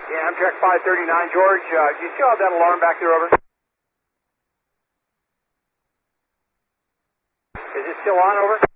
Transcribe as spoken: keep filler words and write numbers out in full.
Yeah, Amtrak five thirty-nine, George. Uh, do you still have that alarm back there, over? Is it still on, over?